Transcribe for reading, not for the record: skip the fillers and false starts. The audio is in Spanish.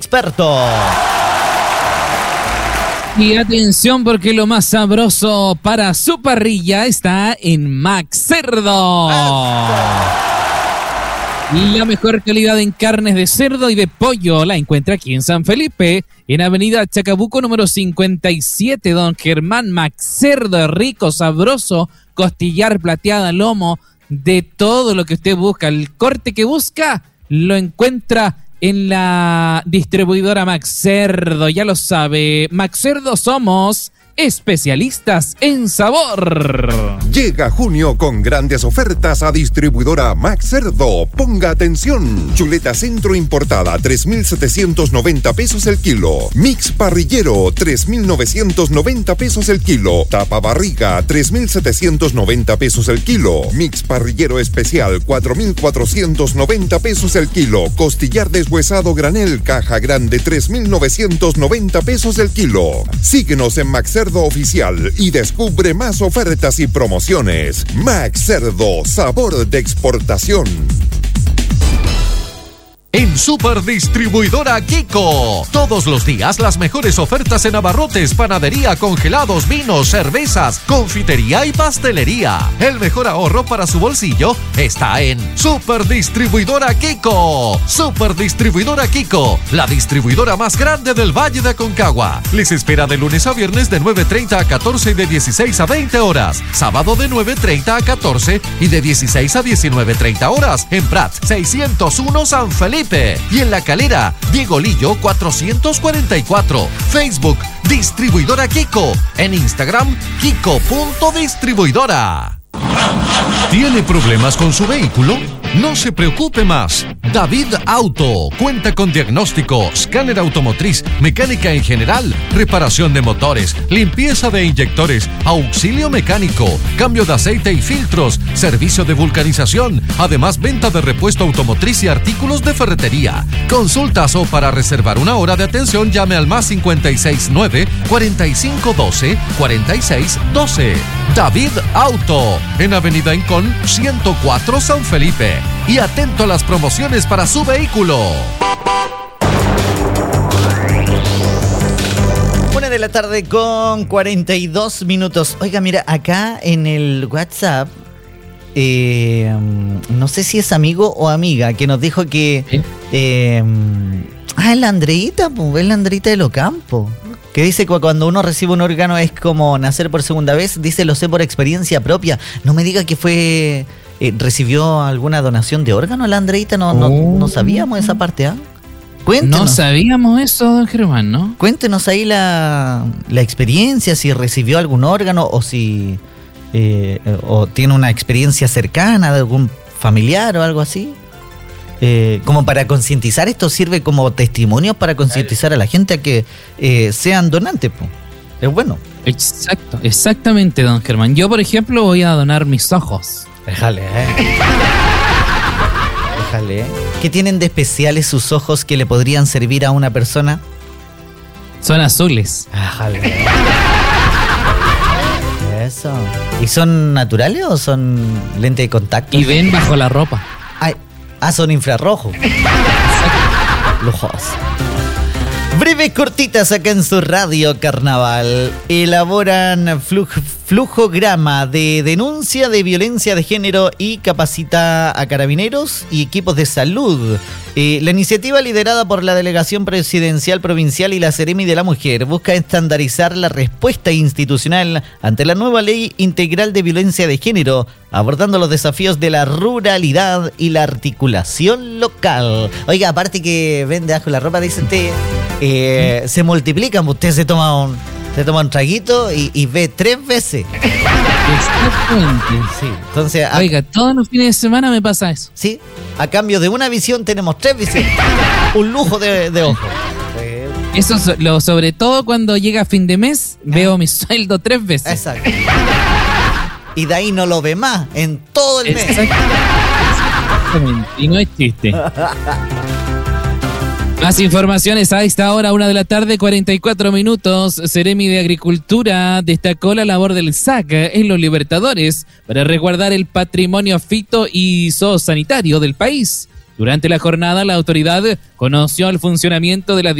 experto. Y atención porque lo más sabroso para su parrilla está en Max Cerdo. Y la mejor calidad en carnes de cerdo y de pollo la encuentra aquí en San Felipe, en Avenida Chacabuco número 57, don Germán. Max Cerdo, rico, sabroso, costillar, plateada, lomo, de todo lo que usted busca. El corte que busca lo encuentra en la distribuidora Max Cerdo, ya lo sabe. Max Cerdo somos especialistas en sabor. Llega junio con grandes ofertas a distribuidora Max Cerdo. Ponga atención. Chuleta centro importada, 3,790 pesos el kilo. Mix parrillero, 3,990 pesos el kilo. Tapa barriga, 3,790 pesos el kilo. Mix parrillero especial, 4,490 pesos el kilo. Costillar deshuesado granel, caja grande, 3,990 pesos el kilo. Síguenos en Max Cerdo Oficial y descubre más ofertas y promociones. Max Cerdo, sabor de exportación. En Superdistribuidora Kiko, todos los días las mejores ofertas en abarrotes, panadería, congelados, vinos, cervezas, confitería y pastelería. El mejor ahorro para su bolsillo está en Superdistribuidora Kiko. Superdistribuidora Kiko, la distribuidora más grande del Valle de Aconcagua. Les espera de lunes a viernes de 9:30 a 14 y de 16 a 20 horas. Sábado de 9:30 a 14 y de 16 a 19:30 horas. En Prat 601 San Felipe. Y en La Calera, Diego Lillo 444. Facebook, Distribuidora Kiko. En Instagram, kiko.distribuidora. ¿Tiene problemas con su vehículo? No se preocupe más. David Auto cuenta con diagnóstico, escáner automotriz, mecánica en general, reparación de motores, limpieza de inyectores, auxilio mecánico, cambio de aceite y filtros, servicio de vulcanización, además venta de repuesto automotriz y artículos de ferretería. Consultas o para reservar una hora de atención llame al más 569 4512 4612. David Auto, en Avenida Incón 104 San Felipe. Y atento a las promociones para su vehículo. 1:00 con 42 minutos. Oiga, mira, acá en el WhatsApp, no sé si es amigo o amiga, que nos dijo que... es la Andreita, es la Andreita de Locampo. Que dice que cuando uno recibe un órgano es como nacer por segunda vez. Dice, lo sé por experiencia propia. No me diga que fue... ¿recibió alguna donación de órgano la Andreita? No sabíamos esa parte, ¿ah? Cuéntenos. No sabíamos eso, don Germán, ¿no? Cuéntenos ahí la experiencia, si recibió algún órgano o si o tiene una experiencia cercana de algún familiar o algo así. Como para concientizar, esto sirve como testimonio para concientizar a la gente a que sean donantes, po. Es bueno. Exacto, exactamente, don Germán. Yo, por ejemplo, voy a donar mis ojos. Déjale, Déjale. ¿Qué tienen de especiales sus ojos que le podrían servir a una persona? Son azules. Déjale. Eso. ¿Y son naturales o son lentes de contacto? Y ven bajo la ropa. Son infrarrojos. Lujos. Breves cortitas acá en su radio Carnaval. Elaboran flujograma de denuncia de violencia de género y capacita a carabineros y equipos de salud. La iniciativa, liderada por la Delegación Presidencial Provincial y la Seremi de la Mujer, busca estandarizar la respuesta institucional ante la nueva Ley Integral de Violencia de Género, abordando los desafíos de la ruralidad y la articulación local. Oiga, aparte que vende bajo la ropa, dice usted, se multiplican. Usted se toma un traguito y ve 3 veces. Exactamente. Sí, entonces... Oiga, todos los fines de semana me pasa eso. Sí, a cambio de una visión tenemos 3 visiones. Un lujo de ojo. Eso sobre todo cuando llega fin de mes, veo mi sueldo 3 veces. Exacto. Y de ahí no lo ve más en todo el mes. Exactamente. Y no es chiste. Más informaciones a esta hora, 1:44 p.m. Seremi de Agricultura destacó la labor del SAC en los Libertadores para resguardar el patrimonio fito y zoosanitario del país. Durante la jornada, la autoridad conoció el funcionamiento de la